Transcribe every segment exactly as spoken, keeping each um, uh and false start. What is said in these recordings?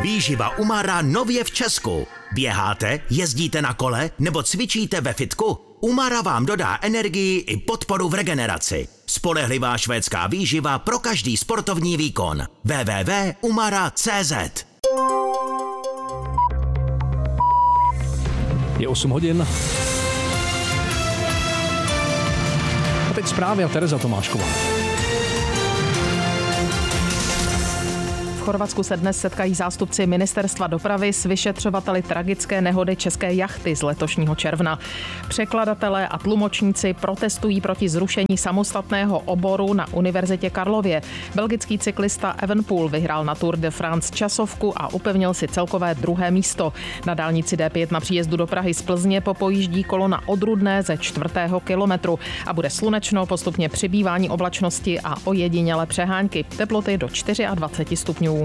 Výživa Umara nově v Česku. Běháte, jezdíte na kole nebo cvičíte ve fitku? Umara vám dodá energii i podporu v regeneraci. Spolehlivá švédská výživa pro každý sportovní výkon. w w w tečka umara tečka c z. Je osm hodin. A teď zprávy a Tereza Tomášková. V Chorvatsku se dnes setkají zástupci Ministerstva dopravy s vyšetřovateli tragické nehody české jachty z letošního června. Překladatelé a tlumočníci protestují proti zrušení samostatného oboru na Univerzitě Karlově. Belgický cyklista Evenepoel vyhrál na Tour de France časovku a upevnil si celkové druhé místo. Na dálnici D pět na příjezdu do Prahy z Plzně popojíždí kolona od Rudné ze čtvrtého kilometru a bude slunečno, postupně přibývání oblačnosti a ojedinělé přehánky. Teploty do dvacet čtyři stupňů.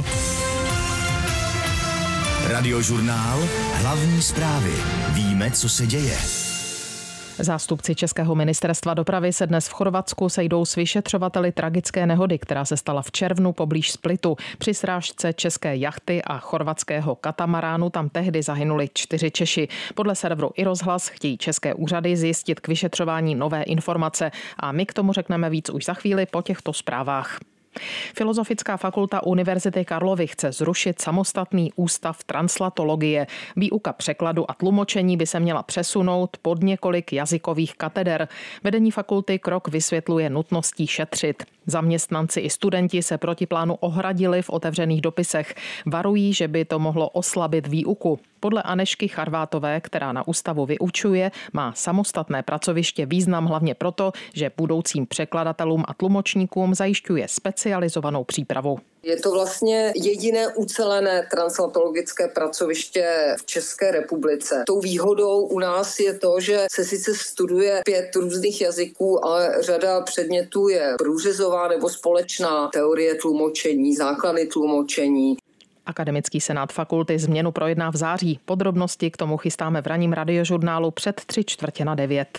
Radiožurnál. Hlavní zprávy. Víme, co se děje. Zástupci Českého ministerstva dopravy se dnes v Chorvatsku sejdou s vyšetřovateli tragické nehody, která se stala v červnu poblíž Splitu. Při srážce české jachty a chorvatského katamaránu tam tehdy zahynuli čtyři Češi. Podle serveru iRozhlas chtějí české úřady zjistit k vyšetřování nové informace a my k tomu řekneme víc už za chvíli po těchto zprávách. Filozofická fakulta Univerzity Karlovy chce zrušit samostatný ústav translatologie. Výuka překladu a tlumočení by se měla přesunout pod několik jazykových kateder. Vedení fakulty krok vysvětluje nutností šetřit. Zaměstnanci i studenti se proti plánu ohradili v otevřených dopisech. Varují, že by to mohlo oslabit výuku. Podle Anešky Charvátové, která na ústavu vyučuje, má samostatné pracoviště význam hlavně proto, že budoucím překladatelům a tlumočníkům zajišťuje specializovanou přípravu. Je to vlastně jediné ucelené translatologické pracoviště v České republice. Tou výhodou u nás je to, že se sice studuje pět různých jazyků, ale řada předmětů je průřezová nebo společná. Teorie tlumočení, základy tlumočení. Akademický senát fakulty změnu projedná v září. Podrobnosti k tomu chystáme v ranním radiožurnálu před tři čtvrtě na devět.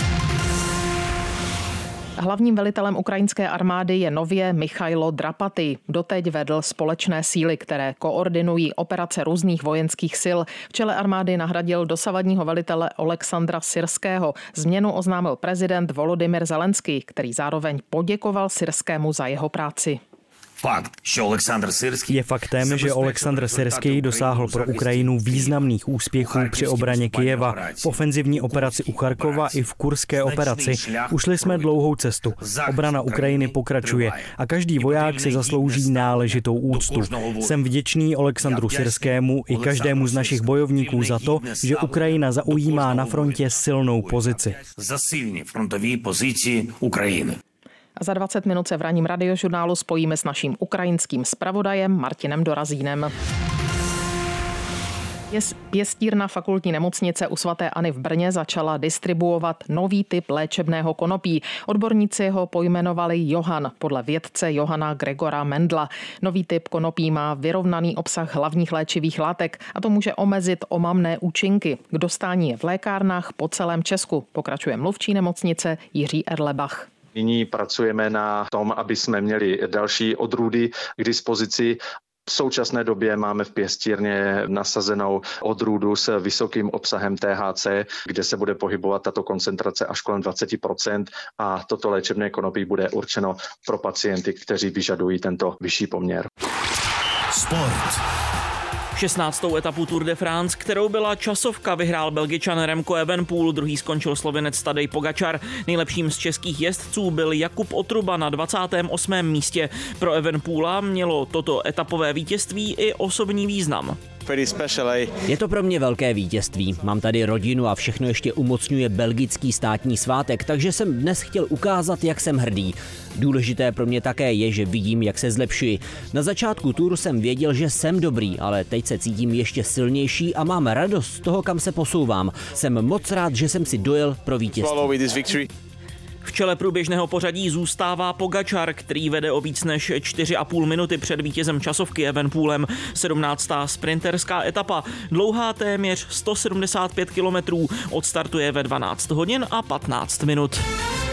Hlavním velitelem ukrajinské armády je nově Michailo Drapaty. Doteď vedl společné síly, které koordinují operace různých vojenských sil. V čele armády nahradil dosavadního velitele Oleksandra Syrského. Změnu oznámil prezident Volodymyr Zelenský, který zároveň poděkoval Syrskému za jeho práci. Je faktem, že Oleksandr Syrský dosáhl pro Ukrajinu významných úspěchů při obraně Kyjeva, v ofenzivní operaci u Charkova i v kurské operaci. Ušli jsme dlouhou cestu. Obrana Ukrajiny pokračuje a každý voják si zaslouží náležitou úctu. Jsem vděčný Oleksandru Syrskému i každému z našich bojovníků za to, že Ukrajina zaujímá na frontě silnou pozici. A za dvacet minut se v ranním radiožurnálu spojíme s naším ukrajinským zpravodajem Martinem Dorazínem. Pěstírna fakultní nemocnice u svaté Anny v Brně začala distribuovat nový typ léčebného konopí. Odborníci ho pojmenovali Johan podle vědce Johana Gregora Mendla. Nový typ konopí má vyrovnaný obsah hlavních léčivých látek a to může omezit omamné účinky. K dostání je v lékárnách po celém Česku, pokračuje mluvčí nemocnice Jiří Erlebach. Nyní pracujeme na tom, aby jsme měli další odrůdy k dispozici. V současné době máme v pěstírně nasazenou odrůdu s vysokým obsahem T H C, kde se bude pohybovat tato koncentrace až kolem dvacet procent a toto léčebné konopí bude určeno pro pacienty, kteří vyžadují tento vyšší poměr. Sport. šestnáctou etapu Tour de France, kterou byla časovka, vyhrál Belgičan Remco Evenepoel, druhý skončil Slovinec Tadej Pogačar. Nejlepším z českých jezdců byl Jakub Otruba na dvacátém osmém místě. Pro Evenepoela mělo toto etapové vítězství i osobní význam. Je to pro mě velké vítězství. Mám tady rodinu a všechno ještě umocňuje belgický státní svátek, takže jsem dnes chtěl ukázat, jak jsem hrdý. Důležité pro mě také je, že vidím, jak se zlepšuji. Na začátku túru jsem věděl, že jsem dobrý, ale teď se cítím ještě silnější a mám radost z toho, kam se posouvám. Jsem moc rád, že jsem si dojel pro vítězství. V čele průběžného pořadí zůstává Pogačar, který vede o víc než čtyři a půl minuty před vítězem časovky Evenepoelem. sedmnáctá sprinterská etapa, dlouhá téměř sto sedmdesát pět kilometrů, odstartuje ve dvanáct hodin a patnáct minut.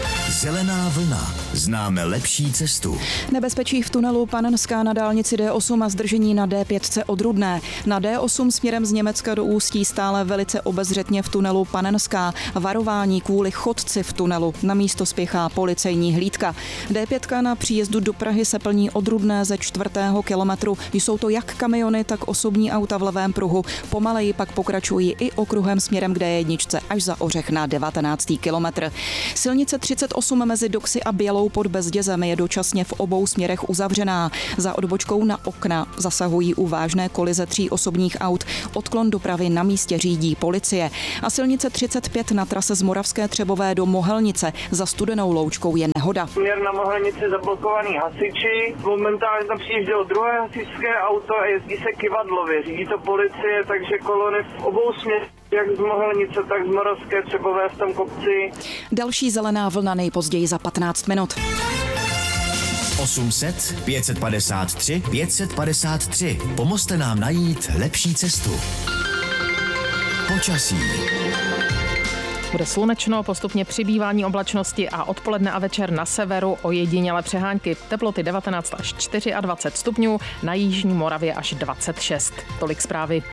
Zelená vlna. Známe lepší cestu. Nebezpečí v tunelu Panenská na dálnici D osm a zdržení na D pět od Rudné. Na D osm směrem z Německa do Ústí stále velice obezřetně v tunelu Panenská. Varování kvůli chodci v tunelu. Na místo spěchá policejní hlídka. D pět na příjezdu do Prahy se plní od Rudné ze čtvrtého kilometru. Jsou to jak kamiony, tak osobní auta v levém pruhu. Pomaleji pak pokračují i okruhem směrem k D jedna až za Ořech na devatenáctý kilometr. Silnice třicet osm mezi Doxy a Bělou pod Bezdězem je dočasně v obou směrech uzavřená. Za odbočkou na Okna zasahují u vážné kolize tří osobních aut. Odklon dopravy na místě řídí policie. A silnice třicet pět na trase z Moravské Třebové do Mohelnice za Studenou Loučkou je nehoda. Směr na Mohelnici zablokovaný hasiči. Momentálně tam přijíždělo druhé hasičské auto a jezdí se kyvadlově. Řídí to policie, takže kolony v obou směrech, jak z Mohelnice, tak z Moravské Třebové v tom kopci. Další zelená vlna nejpozději za patnáct minut. osm set pět set padesát tři pět set padesát tři. Pomozte nám najít lepší cestu. Počasí. Bude slunečno, postupně přibývání oblačnosti a odpoledne a večer na severu ojedinělé přehánky. Teploty devatenáct až dvacet čtyři stupňů, na jižní Moravě až dvacet šest. Tolik zprávy.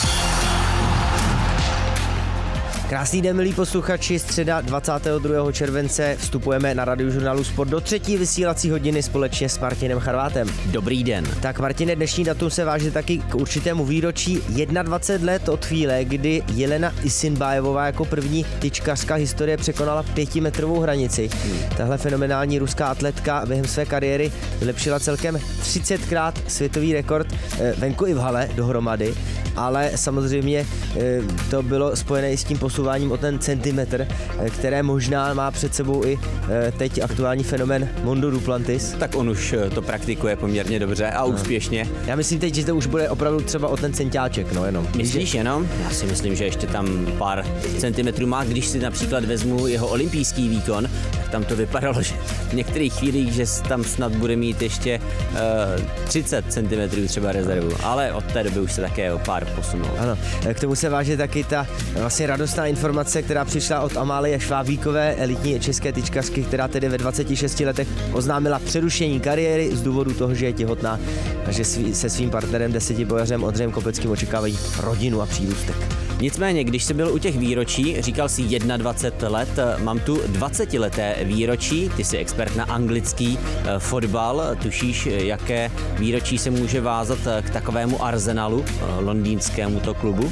Krásný den, milí posluchači, středa dvacátého druhého července vstupujeme na Radiožurnálu Sport do třetí vysílací hodiny společně s Martinem Charvátem. Dobrý den. Tak Martine, dnešní datum se váže taky k určitému výročí dvacet jedna let od chvíle, kdy Jelena Isinbajevová jako první tyčkařka historie překonala pětimetrovou hranici. Hmm. Tahle fenomenální ruská atletka během své kariéry vylepšila celkem třicetkrát světový rekord venku i v hale dohromady, ale samozřejmě to bylo spojené i s tím posouváním o ten centimetr, které možná má před sebou i teď aktuální fenomén Mondo Duplantis. Tak on už to praktikuje poměrně dobře a úspěšně. Já myslím teď, že to už bude opravdu třeba o ten centiáček, no jenom. Myslíš jenom? Já si myslím, že ještě tam pár centimetrů má. Když si například vezmu jeho olympijský výkon, tak tam to vypadalo, že v některých chvílích, že tam snad bude mít ještě uh, třicet centimetrů třeba rezervu, ale od té doby už se také o pár posunul. Ano, k tomu se váže taky ta vlastně radostná informace, která přišla od Amálie Švábíkové, elitní české tyčkařky, která tedy ve dvaceti šesti letech oznámila přerušení kariéry z důvodu toho, že je těhotná a že svý, se svým partnerem desetibojařem Ondřejem Kopeckým očekávají rodinu a přírůstek. Nicméně, když jsi byl u těch výročí, říkal jsi dvacet jedna let, mám tu dvacetileté výročí, ty jsi expert na anglický uh, fotbal, tušíš, jaké výročí se může vázat k takovému Arsenalu, uh, londýnskému to klubu?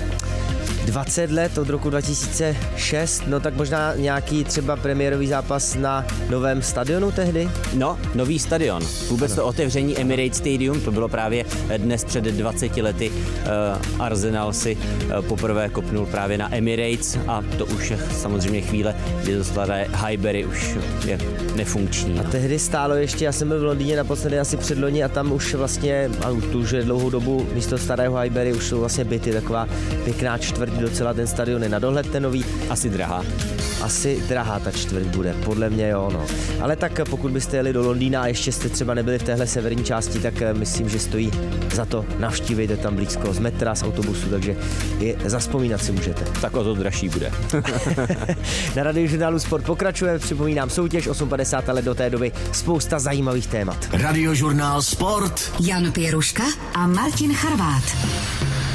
dvacet let od roku dva tisíce šest, no tak možná nějaký třeba premiérový zápas na novém stadionu tehdy? No, nový stadion. Vůbec ano. To otevření Emirates Stadium, to bylo právě dnes před dvaceti lety. Uh, Arsenal si uh, poprvé kopnul právě na Emirates a to už je samozřejmě chvíle, kdy to staré Highbury už je nefunkční. A no. tehdy stálo ještě, já jsem byl v Londýně naposledy asi předloni a tam už vlastně, a tu už je dlouhou dobu místo starého Highbury už jsou vlastně byty, taková pěkná čtvrť, docela ten stadion je na dohled ten nový. Asi drahá. Asi drahá ta čtvrť bude, podle mě jo, no. Ale tak pokud byste jeli do Londýna a ještě jste třeba nebyli v téhle severní části, tak myslím, že stojí za to navštívit, je tam blízko z metra, z autobusu, takže je, zazpomínat si můžete. Tak o to dražší bude. Na Radiožurnálu Sport pokračujeme, připomínám soutěž osm padesát, ale do té doby spousta zajímavých témat. Radiožurnál Sport. Jan Pěruška a Martin Charvát.